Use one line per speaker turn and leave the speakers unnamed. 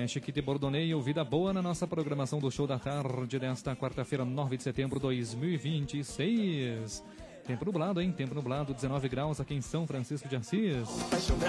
Chiquita e Bordoneio, Vida Boa na nossa programação do Show da Tarde desta quarta-feira, 9 de setembro de 2026. Tempo nublado, hein? Tempo nublado, 19 graus aqui em São Francisco de Assis.